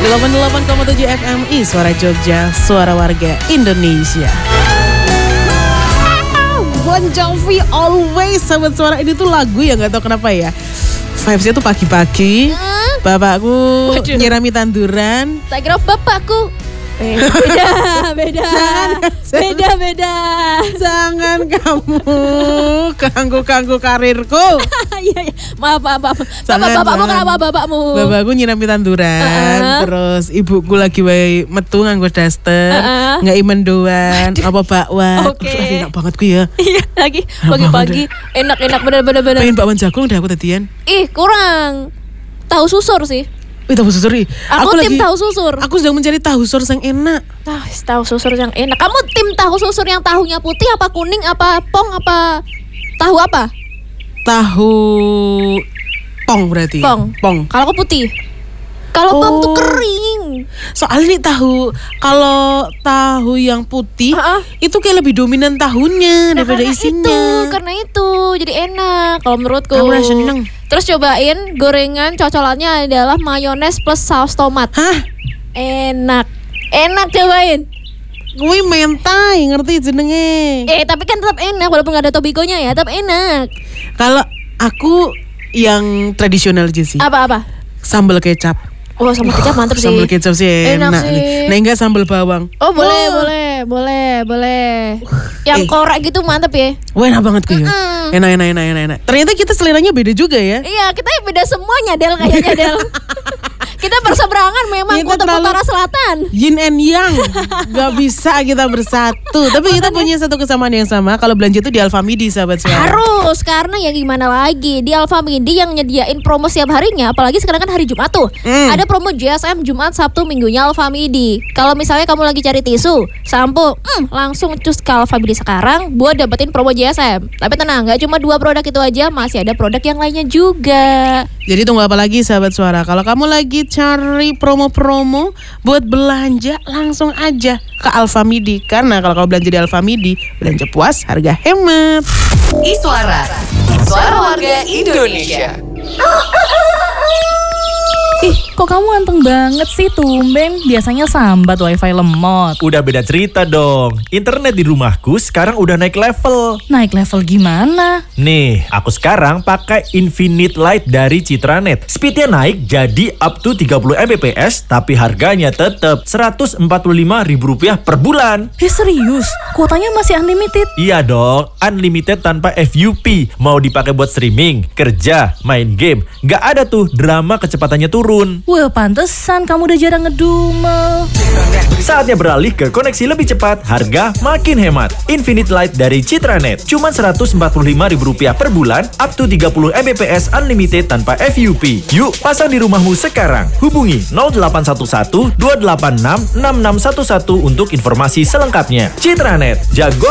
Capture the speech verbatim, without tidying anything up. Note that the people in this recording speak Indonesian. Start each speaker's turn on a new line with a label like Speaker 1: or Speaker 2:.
Speaker 1: delapan puluh delapan koma tujuh F M I Suara Jogja, suara warga Indonesia. Bon Jovi Always, sahabat suara. Ini tuh lagu yang gak tahu kenapa ya, vibesnya tuh pagi-pagi. hmm? Bapakku Waduh. nyirami tanduran.
Speaker 2: Tak kira bapakku Eh, beda, beda,
Speaker 1: jangan,
Speaker 2: beda, beda.
Speaker 1: Jangan kamu ganggu-ganggu karirku.
Speaker 2: Iya, iya. Maaf, maaf, maaf.
Speaker 1: Jangan,
Speaker 2: Bapak, bapakmu
Speaker 1: jangan.
Speaker 2: kenapa bapakmu?
Speaker 1: Bapakku nyirami tanduran,
Speaker 2: Uh-uh.
Speaker 1: terus ibuku lagi wae metu nganggo daster,
Speaker 2: Uh-uh.
Speaker 1: nggak imendoan, apa bakwan.
Speaker 2: Oke.
Speaker 1: Aduh, enak banget ku ya.
Speaker 2: Iya, lagi pagi-pagi enak-enak bener-bener.
Speaker 1: Pengen bakwan jagung deh aku tadian.
Speaker 2: Ih, kurang. Tahu susur sih.
Speaker 1: Wih, tahu susur ih.
Speaker 2: Aku,
Speaker 1: lagi,
Speaker 2: tim tahu susur.
Speaker 1: Aku sedang mencari tahu susur yang enak.
Speaker 2: Ah, tahu susur yang enak. Kamu tim tahu susur yang tahunya putih apa kuning apa pong apa tahu apa?
Speaker 1: Tahu pong berarti.
Speaker 2: Pong.
Speaker 1: Pong.
Speaker 2: Kalau aku putih. Kalau
Speaker 1: Oh.
Speaker 2: pong tuh kering.
Speaker 1: Soalnya nih tahu, kalau tahu yang putih
Speaker 2: Uh-uh.
Speaker 1: itu kayak lebih dominan tahunya
Speaker 2: Nah,
Speaker 1: daripada
Speaker 2: karena
Speaker 1: isinya.
Speaker 2: itu, karena itu jadi enak kalau menurutku.
Speaker 1: Aku udah seneng.
Speaker 2: Terus cobain gorengan cocolannya adalah mayones plus saus tomat.
Speaker 1: Hah?
Speaker 2: Enak. Enak cobain.
Speaker 1: Gue mentai, ngerti jenenge.
Speaker 2: Eh, tapi kan tetap enak walaupun gak ada tobikonya ya, tetap enak.
Speaker 1: Kalau aku yang tradisional aja sih.
Speaker 2: Apa-apa?
Speaker 1: Sambal kecap.
Speaker 2: Oh, sambal kecap mantep sih.
Speaker 1: Sambal kecap sih
Speaker 2: Enak
Speaker 1: enak.
Speaker 2: sih.
Speaker 1: Nah, enggak sambal bawang.
Speaker 2: Oh, boleh,
Speaker 1: Wah.
Speaker 2: boleh, boleh, boleh.
Speaker 1: Eh.
Speaker 2: Yang korek gitu mantep ya.
Speaker 1: Wah, enak banget gue ya.
Speaker 2: Mm-mm.
Speaker 1: Enak, enak, enak, enak, enak. Ternyata kita seleranya beda juga ya.
Speaker 2: Iya, kita beda semuanya Del kayaknya Del. Kita berseberangan memang
Speaker 1: Kita
Speaker 2: untuk
Speaker 1: terlalu-
Speaker 2: utara selatan.
Speaker 1: Yin and yang, gak bisa kita bersatu. Tapi kita punya satu kesamaan yang sama. Kalau belanja itu di Alfamidi, sahabat suara.
Speaker 2: Harus, karena ya gimana lagi, di Alfamidi yang nyediain promo setiap harinya, apalagi sekarang kan hari Jumat tuh.
Speaker 1: Hmm.
Speaker 2: Ada promo J S M Jumat, Sabtu, Minggunya Alfamidi. Kalau misalnya kamu lagi cari tisu, sampo, hmm, langsung cus ke Alfamidi sekarang buat dapetin promo J S M. Tapi tenang, gak cuma dua produk itu aja, masih ada produk yang lainnya juga.
Speaker 1: Jadi tunggu apa lagi, sahabat suara? Kalau kamu lagi cari promo-promo buat belanja, langsung aja ke Alfamidi. Karena kalau kamu belanja di Alfamidi, belanja puas, harga hemat.
Speaker 3: Iswara, suara warga Indonesia.
Speaker 4: Ih, kok kamu anteng banget sih, tumben. Biasanya sambat wifi lemot.
Speaker 5: Udah beda cerita dong. Internet di rumahku sekarang udah naik level.
Speaker 4: Naik level gimana?
Speaker 5: Nih, aku sekarang pakai Infinite Light dari Citranet. Speednya naik jadi up to tiga puluh megabit per second, tapi harganya tetap seratus empat puluh lima ribu rupiah per bulan.
Speaker 4: Eh serius? Kuotanya masih unlimited?
Speaker 5: Iya dong, unlimited tanpa F U P. Mau dipakai buat streaming, kerja, main game. Nggak ada tuh drama kecepatannya turun.
Speaker 4: Wah, pantesan kamu udah jarang ngedumel.
Speaker 5: Saatnya beralih ke koneksi lebih cepat, harga makin hemat. Infinite Light dari Citranet, cuma seratus empat puluh lima ribu rupiah per bulan, up to tiga puluh megabit per second unlimited tanpa F U P. Yuk, pasang di rumahmu sekarang. Hubungi nol delapan satu satu dua delapan enam enam enam satu satu untuk informasi selengkapnya. Citranet, jago